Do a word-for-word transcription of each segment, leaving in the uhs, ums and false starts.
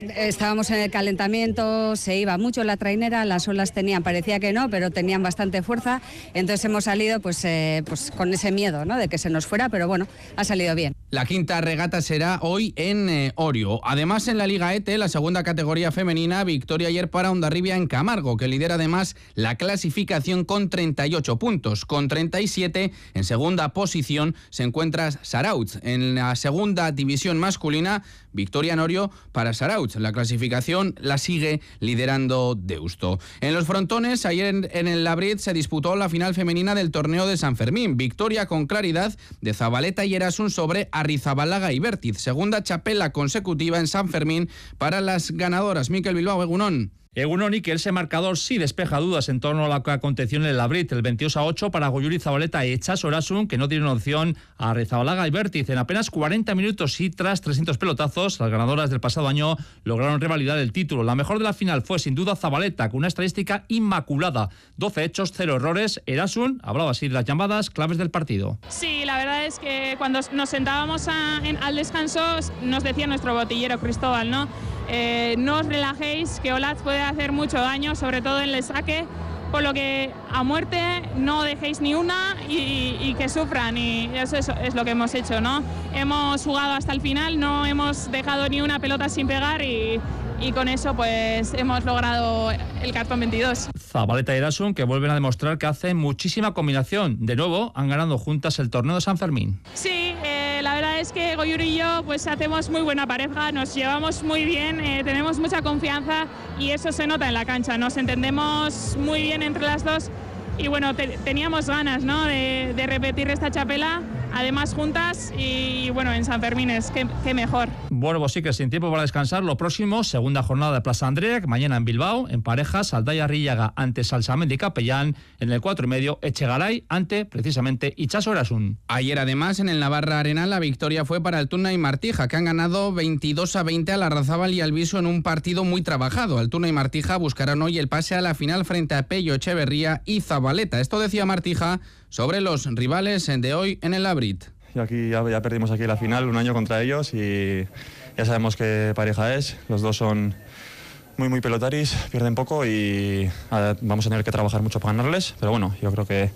Estábamos en el calentamiento, se iba mucho la trainera, las olas tenían, parecía que no, pero tenían bastante fuerza, entonces hemos salido pues, eh, pues con ese miedo, ¿no?, de que se nos fuera, pero bueno, ha salido bien. La quinta regata será hoy en eh, Orio. Además, en la Liga E T E, la segunda categoría femenina, victoria ayer para Hondarribia en Camargo, que lidera además la clasificación con treinta y ocho puntos. Con treinta y siete, en segunda posición, se encuentra Sarautz. En la segunda división masculina, victoria en Orio para Sarautz. La clasificación la sigue liderando Deusto. En los frontones, ayer en, en el Labrit se disputó la final femenina del torneo de San Fermín. Victoria con claridad de Zabaleta y Erasun sobre Arrizabalaga y Vértiz. Segunda chapela consecutiva en San Fermín para las ganadoras. Mikel Bilbao, Egunon. Egunon, y que ese marcador sí despeja dudas en torno a lo que aconteció en el Labrit, el veintidós a ocho para Goyuri Zabaleta y Echas Orasun, que no tienen opción a Arrizabalaga y Vértiz. En apenas cuarenta minutos y tras trescientos pelotazos, las ganadoras del pasado año lograron revalidar el título. La mejor de la final fue sin duda Zabaleta, con una estadística inmaculada. doce hechos, cero errores. Erasun hablaba así de las llamadas claves del partido. Sí, la verdad es que cuando nos sentábamos a, en, al descanso nos decía nuestro botillero Cristóbal, ¿no? Eh, no os relajéis, que Olaz puede hacer mucho daño, sobre todo en el saque, por lo que a muerte no dejéis ni una y, y que sufran, y eso es, es lo que hemos hecho, ¿no? Hemos jugado hasta el final, no hemos dejado ni una pelota sin pegar y, y con eso pues hemos logrado el cartón veintidós. Zabaleta y Erasun, que vuelven a demostrar que hacen muchísima combinación. De nuevo, han ganado juntas el torneo de San Fermín. Sí, eh, la verdad es que Goyuri y yo pues hacemos muy buena pareja, nos llevamos muy bien, eh, tenemos mucha confianza y eso se nota en la cancha, nos entendemos muy bien entre las dos y bueno, te, teníamos ganas, ¿no?, de, de repetir esta chapela, además juntas, y bueno, en San Fermín es que, que mejor. Bueno, pues sí que sin tiempo para descansar, lo próximo, segunda jornada de Plaza Andreak, mañana en Bilbao, en parejas, Aldaya Rillaga ante Salsamendi Capellán, en el cuatro y medio, Echegaray ante, precisamente, Itxaso Erasun. Ayer, además, en el Navarra Arena, la victoria fue para el Tuna y Martija, que han ganado veintidós a veinte a Larrazábal y Alviso en un partido muy trabajado. Altuna y Martija buscarán hoy el pase a la final frente a Pello, Echeverría y Zabaleta. Esto decía Martija sobre los rivales de hoy en el Labrit. Y aquí ya, ya perdimos aquí la final, un año contra ellos, y ya sabemos qué pareja es. Los dos son muy, muy pelotaris, pierden poco y a, vamos a tener que trabajar mucho para ganarles. Pero bueno, yo creo que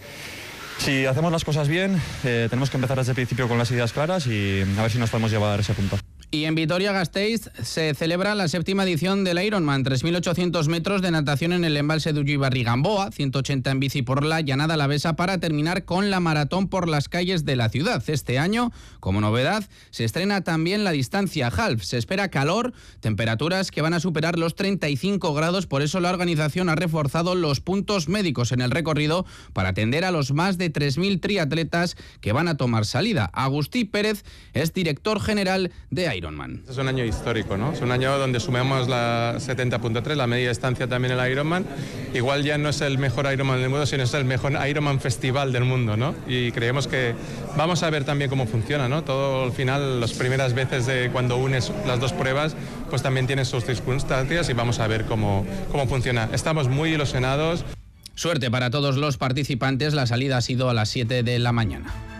si hacemos las cosas bien, eh, tenemos que empezar desde el principio con las ideas claras y a ver si nos podemos llevar ese punto. Y en Vitoria-Gasteiz se celebra la séptima edición del Ironman, tres mil ochocientos metros de natación en el embalse de Ullibarri-Gamboa, ciento ochenta en bici por la Llanada Alavesa para terminar con la maratón por las calles de la ciudad. Este año, como novedad, se estrena también la distancia half. Se espera calor, temperaturas que van a superar los treinta y cinco grados, por eso la organización ha reforzado los puntos médicos en el recorrido para atender a los más de tres mil triatletas que van a tomar salida. Agustí Pérez es director general de Ironman. Es un año histórico, ¿no? Es un año donde sumamos la setenta punto tres, la media distancia también el Ironman. Igual ya no es el mejor Ironman del mundo, sino es el mejor Ironman festival del mundo, ¿no? Y creemos que vamos a ver también cómo funciona, ¿no? Todo al final, las primeras veces de cuando unes las dos pruebas, pues también tiene sus circunstancias y vamos a ver cómo, cómo funciona. Estamos muy ilusionados. Suerte para todos los participantes, la salida ha sido a las siete de la mañana.